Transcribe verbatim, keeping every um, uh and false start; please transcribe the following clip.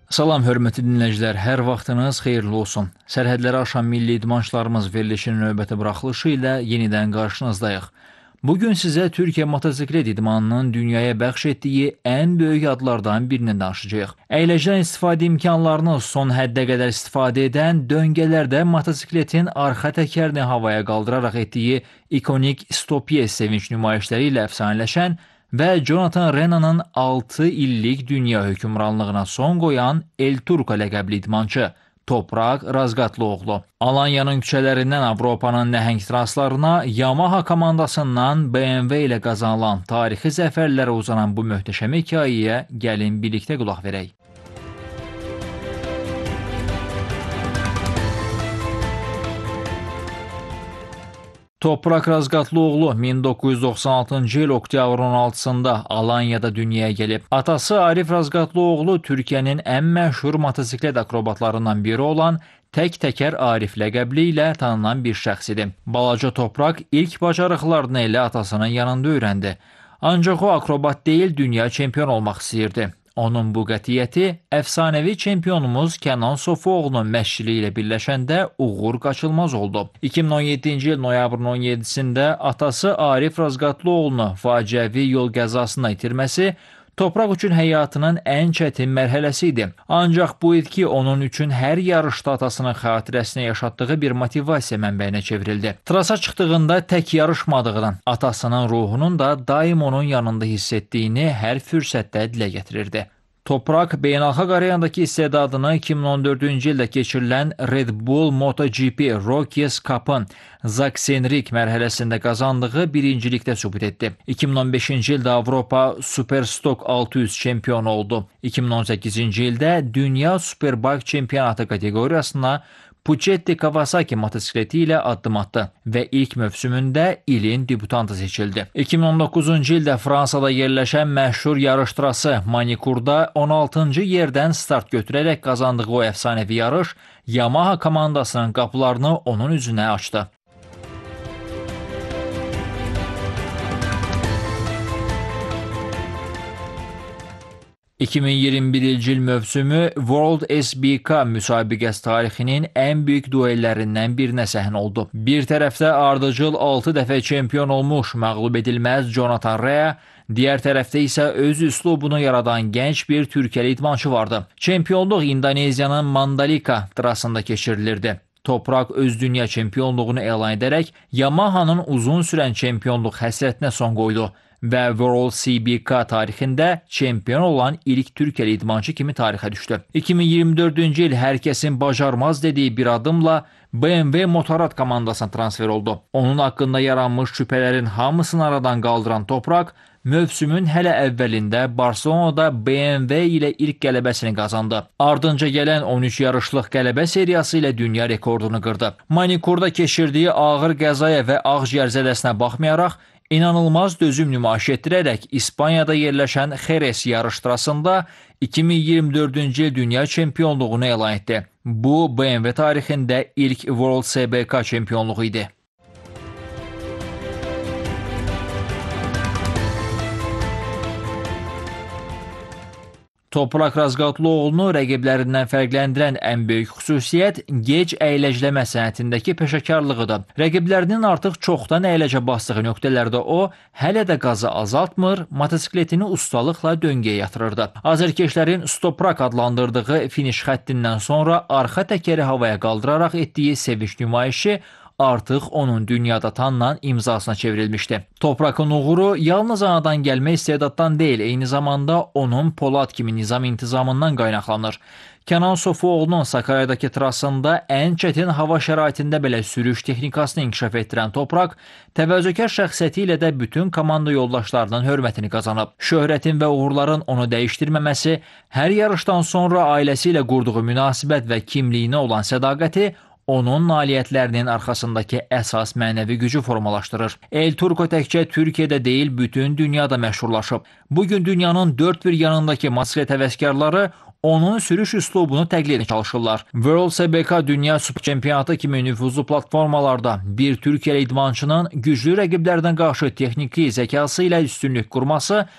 Salam, hörmətli dinləyicilər, hər vaxtınız xeyirli olsun. Sərhədləri aşan milli idmançılarımız verilişinin növbəti buraxılışı ilə yenidən qarşınızdayıq. Bugün sizə Türkiyə motosiklet idmanının dünyaya bəxş etdiyi ən böyük adlardan birini danışacağıq. Əyləcidən istifadə imkanlarını son həddə qədər istifadə edən, döngələrdə motosikletin arxa təkərini havaya qaldıraraq etdiyi ikonik Stopye sevinç nümayişləri ilə əfsanələşən və Jonathan Rena'nın altı illik dünya hökmranlığına son qoyan El Turco ləqəbli idmançı Toprak Razqatlıoğlu. Alanyanın küçələrindən Avropanın nəhəng traslarına Yamaha komandasından B M W ilə qazanılan tarixi zəfərlərə uzanan bu möhtəşəm hekayəyə gəlin birlikdə qulaq verək. Toprak Razqatlıoğlu min doqquz yüz doxsan altıncı il oktyabrın on altısında Alanyada dünyaya gəlib. Atası Arif Razqatlıoğlu Türkiyənin ən məşhur motosiklet akrobatlarından biri olan Tək Təkər Arif ləqəbli ilə tanınan bir şəxs idi. Balaca Toprak ilk bacarıqlarını elə atasının yanında öyrəndi. Ancaq o akrobat deyil, dünya çempion olmaq istəyirdi. Onun bu qətiyyəti əfsanəvi çempionumuz Kənan Sofuoğlu'nun məşqçiliyi ilə birləşəndə uğur qaçılmaz oldu. iki min on yeddinci il noyabrın on yeddisində atası Arif Razqatlıoğlu'nu faciəvi yol qəzasına itirməsi Toprak üçün həyatının ən çətin mərhələsi idi. Ancaq bu itki onun üçün hər yarışda atasının xatirəsinə yaşatdığı bir motivasiya mənbəyinə çevrildi. Trasa çıxdığında tək yarışmadığını, atasının ruhunun da daim onun yanında hiss etdiyini hər fürsətdə dilə gətirirdi. Toprak beynəlxalq arenadakı istedadını iki min on dördüncü ildə keçirilən Red Bull MotoGP Rockies Cup'ın Zaksenrik mərhələsində qazandığı birincilikdə sübut etdi. iki min on beşinci ildə Avropa Superstock altı yüz çempionu oldu. iki min on səkkizinci ildə Dünya Superbike çempionatı kateqoriyasına Puchetti Kawasaki motosikleti ilə addım atdı və ilk mövsümündə ilin debütantı seçildi. iki min on doqquzuncu ildə Fransada yerləşən məşhur yarış trası Manikurda on altıncı yerdən start götürərək qazandığı o əfsanəvi yarış Yamaha komandasının qapılarını onun üzünə açdı. iki min iyirmi birinci il mövsümü World S B K müsabiqəsi tarixinin ən böyük duellərindən birinə səhnə oldu. Bir tərəfdə ardıcıl altı dəfə çempion olmuş məğlub edilməz Jonathan Rea, digər tərəfdə isə öz üslubunu yaradan gənc bir türkiyəli idmançı vardı. Çempionluq İndoneziyanın Mandalika trasında keçirilirdi. Toprak öz dünya çempionluğunu elan edərək Yamaha'nın uzun sürən çempionluq həsrətinə son qoydu və World S B K tarixində çempion olan ilk türkiyəli idmançı kimi tarixə düşdü. iki min iyirmi dördüncü il hər kəsin bacarmaz dediyi bir adımla B M W Motorrad komandasına transfer oldu. Onun haqqında yaranmış şübhələrin hamısını aradan qaldıran Toprak, mövsümün hələ əvvəlində Barcelonada B M W ilə ilk qələbəsini qazandı. Ardınca gələn on üç yarışlıq qələbə seriyası ilə dünya rekordunu qırdı. Manikurda keçirdiyi ağır qəzaya və ağciyər zədəsinə baxmayaraq, İnanılmaz dözüm nümayiş etdirərək İspaniyada yerləşən Jerez yarış trasında iki min iyirmi dördüncü il dünya çempionluğunu elan etdi. Bu, B M W tarixində ilk World S B K çempionluğu idi. Toprak Razqatlıoğlu'nu rəqiblərindən fərqləndirən ən böyük xüsusiyyət gec əyləcləmə sənətindəki peşəkarlığıdır. Rəqiblərinin artıq çoxdan əyləcə basdığı nöqtələrdə o, hələ də qazı azaltmır, motosikletini ustalıqla döngəyə yatırırdı. Azərkeşlərin Stoprak adlandırdığı finiş xəttindən sonra arxa təkəri havaya qaldıraraq etdiyi sevinç nümayişi artıq onun dünyada tanınan imzasına çevrilmişdi. Toprakın uğuru yalnız anadan gəlmə istedaddan deyil, eyni zamanda onun Polad kimi nizam intizamından qaynaqlanır. Kənan Sofuoğlu'nun Sakarya'dakı trasında ən çətin hava şəraitində belə sürüş texnikasını inkişaf etdirən Toprak, təvazökar şəxsiyyəti ilə də bütün komanda yoldaşlarının hörmətini qazanıb. Şöhrətin və uğurların onu dəyişdirməməsi, hər yarışdan sonra ailəsi ilə qurduğu münasibət və kimliyinə olan sədaqəti onun nailiyyətlərinin arxasındakı əsas mənəvi gücü formalaşdırır. El Turco təkcə Türkiyədə deyil, bütün dünyada məşhurlaşıb. Bugün dünyanın dörd bir yanındakı motosiklet həvəskarları onun sürüş üslubunu təqlid etməyə çalışırlar. World S B K Dünya Super Çempionatı kimi nüfuzlu platformalarda bir Türkiyəli idmançının güclü rəqiblərdən qarşı texniki zəkası ilə üstünlük qurması